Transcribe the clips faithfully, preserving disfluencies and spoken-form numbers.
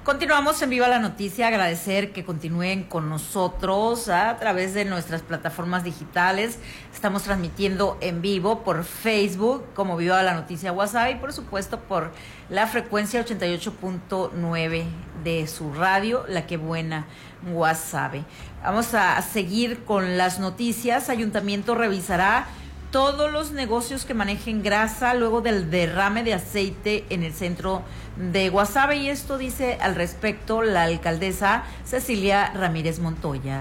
Continuamos en Viva la Noticia, agradecer que continúen con nosotros a través de nuestras plataformas digitales. Estamos transmitiendo en vivo por Facebook como Viva la Noticia Guasave y por supuesto por la frecuencia ochenta y ocho punto nueve de su radio, La Que Buena Guasave. Vamos a seguir con las noticias. Ayuntamiento revisará todos los negocios que manejen grasa luego del derrame de aceite en el centro de Guasave, y esto dice al respecto la alcaldesa Cecilia Ramírez Montoya.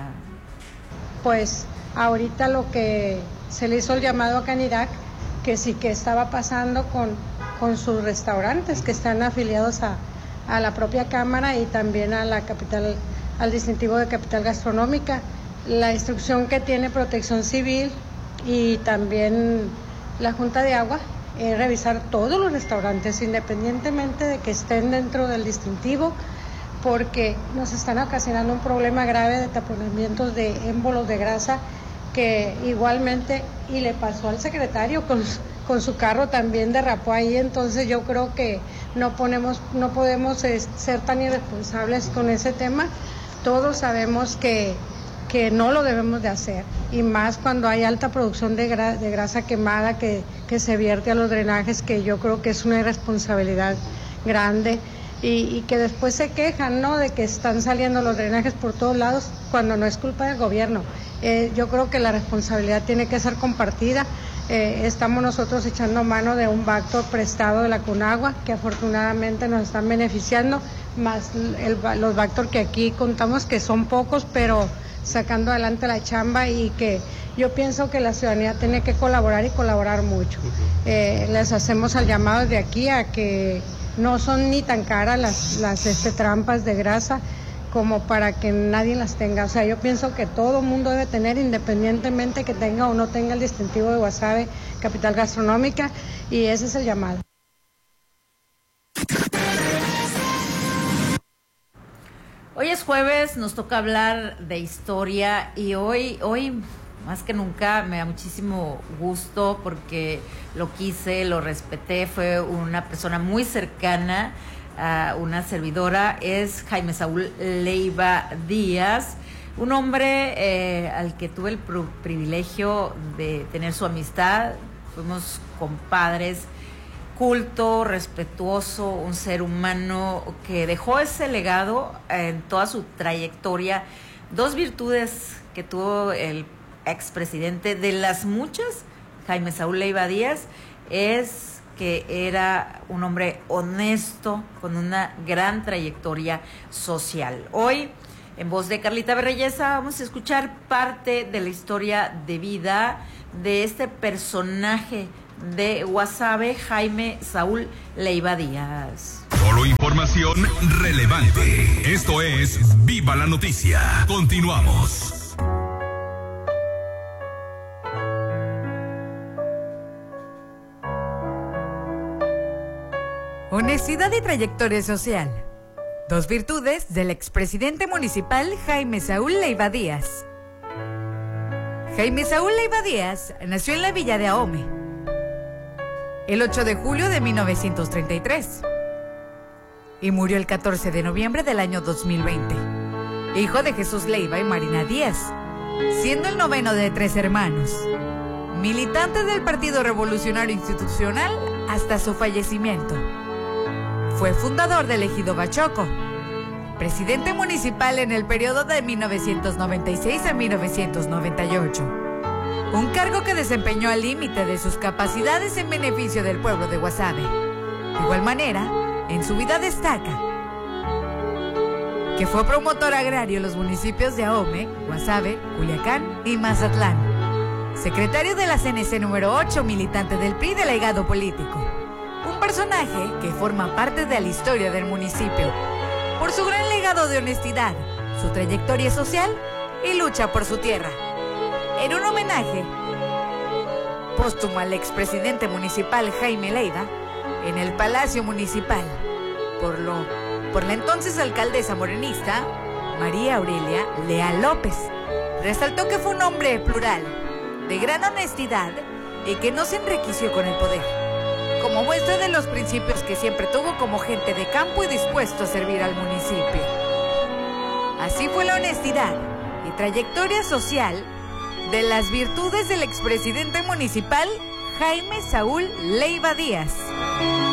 Pues ahorita lo que se le hizo el llamado a Canirac, que sí que estaba pasando con, con sus restaurantes que están afiliados a, a la propia Cámara y también a la capital, al distintivo de capital gastronómica. La instrucción que tiene Protección Civil y también la Junta de Agua es revisar todos los restaurantes, independientemente de que estén dentro del distintivo, porque nos están ocasionando un problema grave de taponamientos de émbolos de grasa, que igualmente, y le pasó al secretario con, con su carro, también derrapó ahí. Entonces yo creo que no, ponemos, no podemos eh, ser tan irresponsables con ese tema. Todos sabemos que que no lo debemos de hacer, y más cuando hay alta producción de, gra de grasa quemada que, que se vierte a los drenajes, que yo creo que es una irresponsabilidad grande, y, y que después se quejan, ¿no?, de que están saliendo los drenajes por todos lados cuando no es culpa del gobierno. Eh, yo creo que la responsabilidad tiene que ser compartida. Eh, estamos nosotros echando mano de un Bactor prestado de la Conagua, que afortunadamente nos están beneficiando, más el, los Bactor que aquí contamos, que son pocos, pero sacando adelante la chamba, y que yo pienso que la ciudadanía tiene que colaborar y colaborar mucho. Eh, les hacemos el llamado desde aquí a que no son ni tan caras las, las este, trampas de grasa como para que nadie las tenga. O sea, yo pienso que todo mundo debe tener, independientemente que tenga o no tenga el distintivo de Guasave, capital gastronómica, y ese es el llamado. Hoy es jueves, nos toca hablar de historia, y hoy, hoy más que nunca me da muchísimo gusto porque lo quise, lo respeté, fue una persona muy cercana a una servidora, es Jaime Saúl Leiva Díaz, un hombre eh, al que tuve el privilegio de tener su amistad. Fuimos compadres, culto, respetuoso, un ser humano que dejó ese legado en toda su trayectoria. Dos virtudes que tuvo el expresidente, de las muchas, Jaime Saúl Leiva Díaz, es que era un hombre honesto, con una gran trayectoria social. Hoy, en voz de Carlita Berreyesa, vamos a escuchar parte de la historia de vida de este personaje de Guasave, Jaime Saúl Leiva Díaz. Solo información relevante. Esto es Viva la Noticia. Continuamos. Honestidad y trayectoria social. Dos virtudes del expresidente municipal Jaime Saúl Leiva Díaz. Jaime Saúl Leiva Díaz nació en la villa de Ahome el ocho de julio de mil novecientos treinta y tres y murió el catorce de noviembre del año dos mil veinte, hijo de Jesús Leiva y Marina Díaz, siendo el noveno de tres hermanos, militante del Partido Revolucionario Institucional hasta su fallecimiento. Fue fundador del Ejido Bachoco, presidente municipal en el periodo de mil novecientos noventa y seis a mil novecientos noventa y ocho, un cargo que desempeñó al límite de sus capacidades en beneficio del pueblo de Guasave. De igual manera, en su vida destaca que fue promotor agrario en los municipios de Ahome, Guasave, Culiacán y Mazatlán, secretario de la C N C número ocho, militante del P R I, delegado político. Un personaje que forma parte de la historia del municipio por su gran legado de honestidad, su trayectoria social y lucha por su tierra. En un homenaje póstumo al expresidente municipal Jaime Leiva, en el Palacio Municipal, por, lo, por la entonces alcaldesa morenista María Aurelia Leal López, resaltó que fue un hombre plural, de gran honestidad y que no se enriqueció con el poder. como muestra de los principios que siempre tuvo como gente de campo y dispuesto a servir al municipio. Así fue la honestidad y trayectoria social de las virtudes del expresidente municipal Jaime Saúl Leiva Díaz.